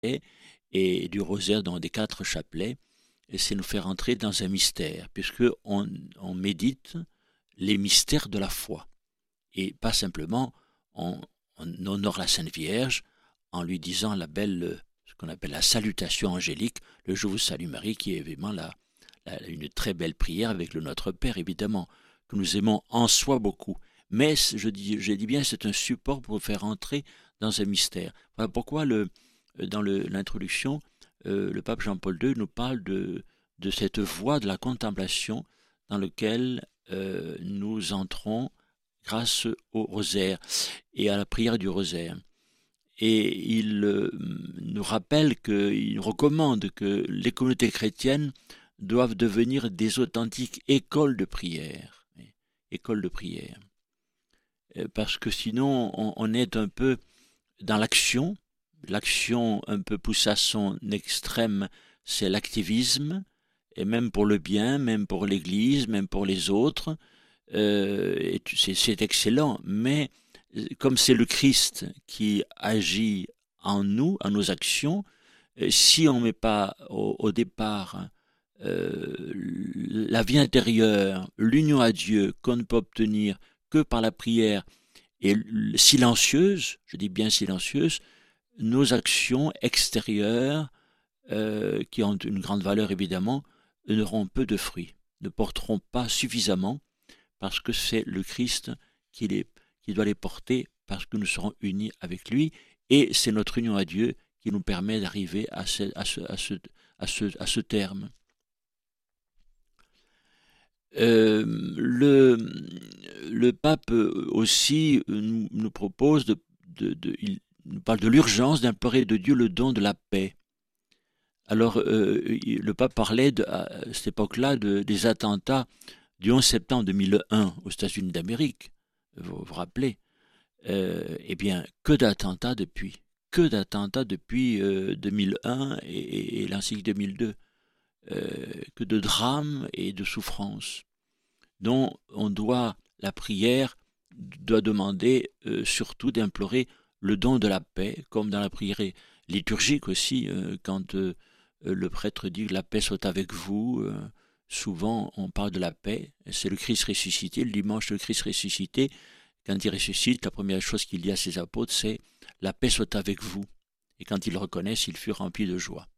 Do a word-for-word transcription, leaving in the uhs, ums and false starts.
et du rosaire dans des quatre chapelets, et c'est nous faire entrer dans un mystère, puisque on, on médite les mystères de la foi, et pas simplement on, on honore la Sainte Vierge en lui disant la belle, ce qu'on appelle la salutation angélique, le Je vous salue Marie, qui est évidemment la, la, une très belle prière avec le Notre Père, évidemment, que nous aimons en soi beaucoup. Mais je dis, je dis bien, c'est un support pour faire entrer dans un mystère. Voilà pourquoi le, dans le, l'introduction, euh, le pape Jean-Paul deux nous parle de, de cette voie de la contemplation dans laquelle euh, nous entrons grâce au rosaire et à la prière du rosaire. Et il euh, nous rappelle qu'il recommande que les communautés chrétiennes doivent devenir des authentiques écoles de prière. Écoles de prière. Parce que sinon, on, on est un peu dans l'action. L'action un peu poussée à son extrême, c'est l'activisme, et même pour le bien, même pour l'Église, même pour les autres. Euh, et c'est, c'est excellent, mais comme c'est le Christ qui agit en nous, en nos actions, si on ne met pas au, au départ euh, la vie intérieure, l'union à Dieu qu'on ne peut obtenir que par la prière et silencieuse, je dis bien silencieuse, nos actions extérieures, euh, qui ont une grande valeur évidemment, n'auront peu de fruits, ne porteront pas suffisamment, parce que c'est le Christ qui, les, qui doit les porter, parce que nous serons unis avec lui, et c'est notre union à Dieu qui nous permet d'arriver à ce, à ce, à ce, à ce, à ce terme. Euh, le, le pape aussi nous, nous propose de, de, de, il nous parle de l'urgence d'implorer de Dieu le don de la paix. Alors, euh, le pape parlait de, à cette époque-là de, des attentats du onze septembre deux mille un aux États-Unis d'Amérique. Vous vous rappelez? Euh, eh bien, que d'attentats depuis, que d'attentats depuis euh, deux mille un et, et, et l'ainsi que deux mille deux, euh, que de drames et de souffrances, dont on doit, la prière doit demander euh, surtout d'implorer le don de la paix, comme dans la prière liturgique aussi, euh, quand euh, le prêtre dit que la paix soit avec vous, euh, souvent on parle de la paix, c'est le Christ ressuscité, le dimanche le Christ ressuscité, quand il ressuscite, la première chose qu'il dit à ses apôtres, c'est « la paix soit avec vous ». Et quand ils le reconnaissent, il fut rempli de joie.